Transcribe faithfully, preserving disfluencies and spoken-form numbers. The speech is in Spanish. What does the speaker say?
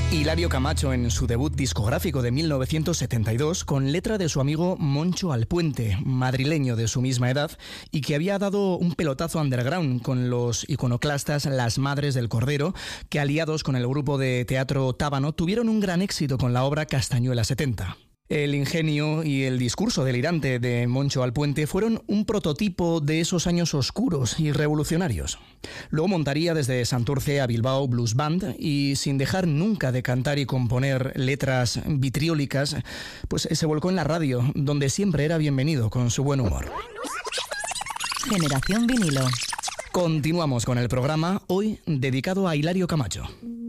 Hilario Camacho en su debut discográfico de mil novecientos setenta y dos con letra de su amigo Moncho Alpuente, madrileño de su misma edad y que había dado un pelotazo underground con los iconoclastas Las Madres del Cordero, que aliados con el grupo de teatro Tábano tuvieron un gran éxito con la obra Castañuela setenta. El ingenio y el discurso delirante de Moncho Alpuente fueron un prototipo de esos años oscuros y revolucionarios. Luego montaría desde Santurce a Bilbao Blues Band y, sin dejar nunca de cantar y componer letras vitriólicas, pues se volcó en la radio, donde siempre era bienvenido con su buen humor. Generación Vinilo. Continuamos con el programa, hoy dedicado a Hilario Camacho.